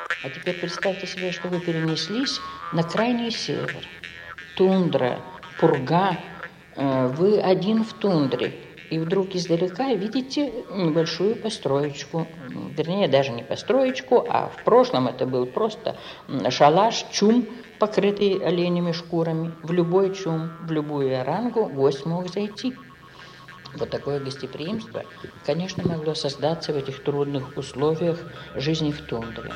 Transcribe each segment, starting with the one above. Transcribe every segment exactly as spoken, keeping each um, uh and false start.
А теперь представьте себе, что вы перенеслись на крайний север. Тундра, пурга, вы один в тундре. И вдруг издалека видите небольшую построечку. Вернее, даже не построечку, а в прошлом это был просто шалаш, чум, покрытый оленями шкурами. В любой чум, в любую орангу гость мог зайти. Вот такое гостеприимство, конечно, могло создаться в этих трудных условиях жизни в тундре.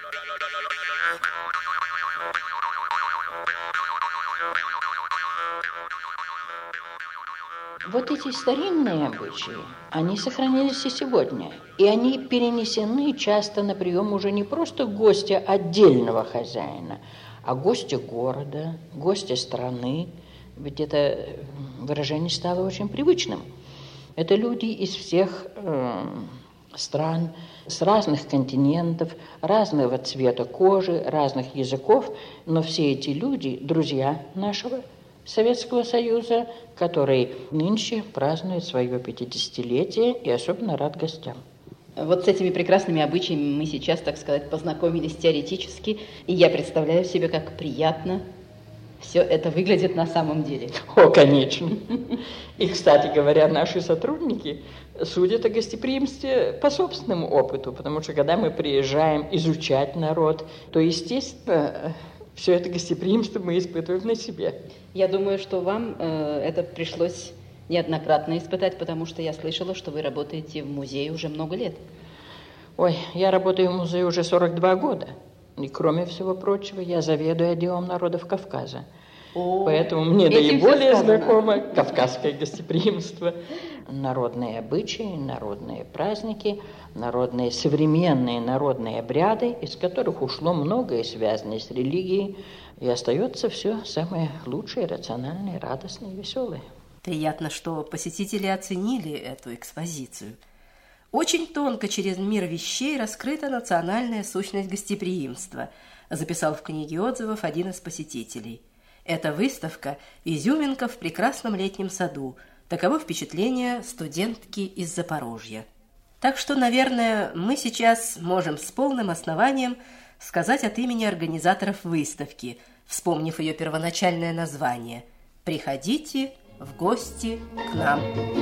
Вот эти старинные обычаи, они сохранились и сегодня. И они перенесены часто на прием уже не просто гостя отдельного хозяина, а гостя города, гостя страны. Ведь это выражение стало очень привычным. Это люди из всех э, стран, с разных континентов, разного цвета кожи, разных языков. Но все эти люди – друзья нашего Советского Союза, который нынче празднует свое пятидесятилетие и особенно рад гостям. Вот с этими прекрасными обычаями мы сейчас, так сказать, познакомились теоретически, и я представляю себе, как приятно все это выглядит на самом деле. О, конечно. И, кстати говоря, наши сотрудники судят о гостеприимстве по собственному опыту, потому что когда мы приезжаем изучать народ, то, естественно, все это гостеприимство мы испытываем на себе. Я думаю, что вам э, это пришлось неоднократно испытать, потому что я слышала, что вы работаете в музее уже много лет. Ой, я работаю в музее уже сорок два года. И, кроме всего прочего, я заведую отделом народов Кавказа. О, поэтому мне наиболее знакомо кавказское гостеприимство. Народные обычаи, народные праздники, народные современные народные обряды, из которых ушло многое, связанное с религией, и остается все самое лучшее, рациональное, радостное и веселое. Приятно, что посетители оценили эту экспозицию. Очень тонко через мир вещей раскрыта национальная сущность гостеприимства, записал в книге отзывов один из посетителей. Эта выставка – изюминка в прекрасном летнем саду. Таково впечатление студентки из Запорожья. Так что, наверное, мы сейчас можем с полным основанием сказать от имени организаторов выставки, вспомнив ее первоначальное название: «Приходите в гости к нам».